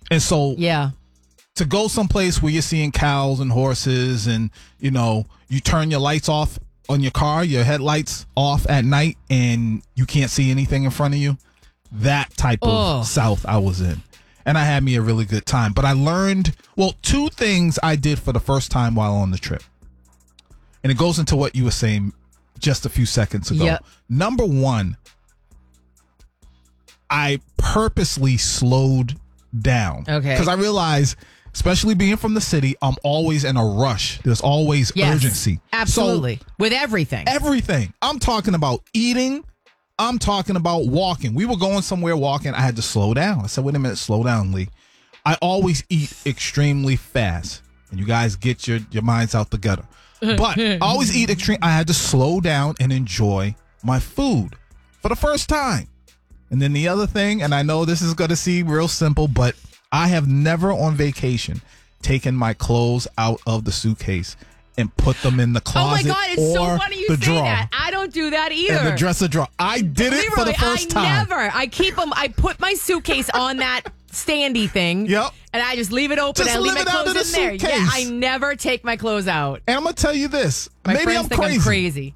And so Yeah. to go someplace where you're seeing cows and horses and, you know, you turn your lights off on your car, your headlights off at night, and you can't see anything in front of you, that type of South I was in. And I had me a really good time. But I learned, well, two things I did for the first time while on the trip. And it goes into what you were saying just a few seconds ago. Yep. Number one, I purposely slowed down. Okay. Because I realized, especially being from the city, I'm always in a rush. There's always urgency. Absolutely. So, with everything. Everything. I'm talking about eating. I'm talking about walking. We were going somewhere walking. I had to slow down. I said, wait a minute, slow down, Lee. I always eat extremely fast. And you guys get your minds out the gutter. But I always eat extreme. I had to slow down and enjoy my food for the first time. And then the other thing, and I know this is going to seem real simple, but I have never on vacation taken my clothes out of the suitcase and put them in the closet. Oh my God, it's so or funny you the say drawer. that. I don't do that either. And the dresser drawer. I did it for the first time. I keep them. I put my suitcase on that standy thing. Yep. And I just leave it open. Just I leave leave my it out clothes of the in there. suitcase. Yeah, I never take my clothes out. And I'm going to tell you this. My Maybe friends I'm think crazy. I'm crazy.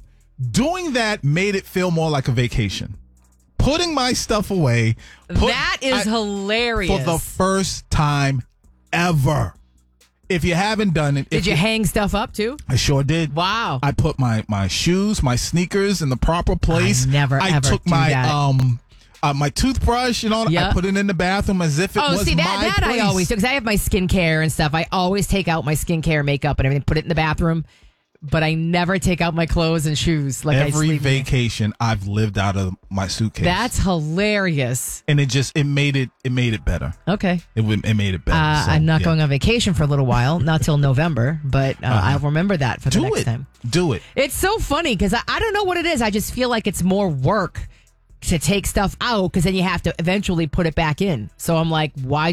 Doing that made it feel more like a vacation. Putting my stuff away. That is hilarious. For the first time ever. If you haven't done it. Did you hang stuff up too? I sure did. Wow. I put my shoes, my sneakers in the proper place. I took do my that. My toothbrush, you know, I put it in the bathroom as if it was my that place. I always do, because I have my skincare and stuff. I always take out my skincare, makeup, and everything, put it in the bathroom. But I never take out my clothes and shoes. Like every vacation I've lived out of my suitcase. That's hilarious. And it made it better. Okay. It made it better. I'm not going on vacation for a little while, not till November, but I'll remember that for the next time. Do it. It's so funny because I don't know what it is. I just feel like it's more work to take stuff out because then you have to eventually put it back in. So I'm like, why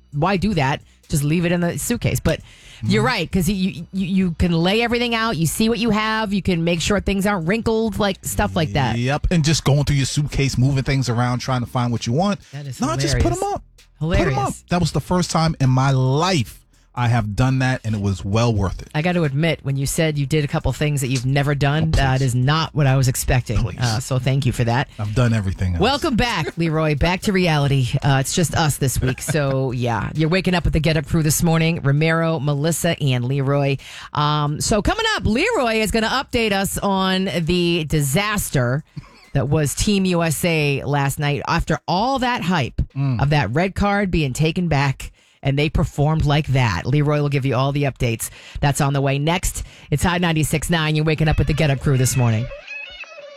do that? Just leave it in the suitcase. But you're right, because you can lay everything out. You see what you have. You can make sure things aren't wrinkled, like stuff like that. Yep. And just going through your suitcase, moving things around, trying to find what you want. That is hilarious. Just put them up. Hilarious. Put them up. That was the first time in my life I have done that, and it was well worth it. I got to admit, when you said you did a couple things that you've never done, that is not what I was expecting. So thank you for that. I've done everything else. Welcome back, Leroy. Back to reality. It's just us this week. So, yeah, you're waking up with the Get Up crew this morning. Romero, Melissa, and Leroy. So coming up, Leroy is going to update us on the disaster that was Team USA last night after all that hype of that red card being taken back. And they performed like that. Leroy will give you all the updates. That's on the way next. It's High 96.9. You're waking up with the Get Up crew this morning.